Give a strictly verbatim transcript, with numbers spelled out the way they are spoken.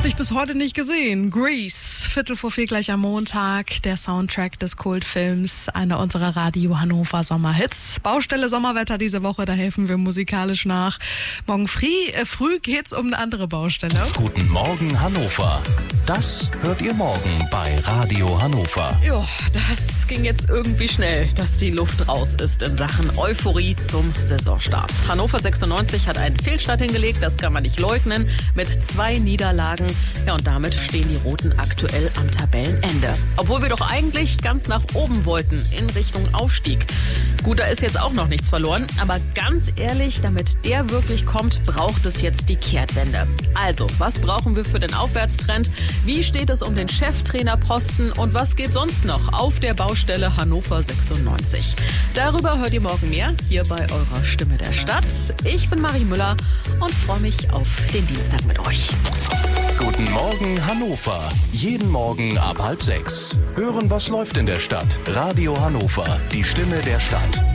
Habe ich bis heute nicht gesehen. Grease, Viertel vor vier gleich am Montag, der Soundtrack des Kultfilms, einer unserer Radio Hannover Sommerhits. Baustelle Sommerwetter diese Woche, da helfen wir musikalisch nach. Morgen früh, äh, früh geht's um eine andere Baustelle. Guten Morgen Hannover. Das hört ihr morgen bei Radio Hannover. Ja, das ging jetzt irgendwie schnell, dass die Luft raus ist in Sachen Euphorie zum Saisonstart. Hannover sechsundneunzig hat einen Fehlstart hingelegt, das kann man nicht leugnen, mit zwei Niederlagen. Ja, und damit stehen die Roten aktuell am Tabellenende. Obwohl wir doch eigentlich ganz nach oben wollten, in Richtung Aufstieg. Gut, da ist jetzt auch noch nichts verloren, aber ganz ehrlich, damit der wirklich kommt, braucht es jetzt die Kehrtwende. Also, was brauchen wir für den Aufwärtstrend? Wie steht es um den Cheftrainerposten und was geht sonst noch auf der Baustelle Hannover sechsundneunzig? Darüber hört ihr morgen mehr, hier bei eurer Stimme der Stadt. Ich bin Marie Müller und freue mich auf den Dienstag mit euch. Guten Morgen Hannover. Jeden Morgen ab halb sechs. Hören, was läuft in der Stadt. Radio Hannover, die Stimme der Stadt.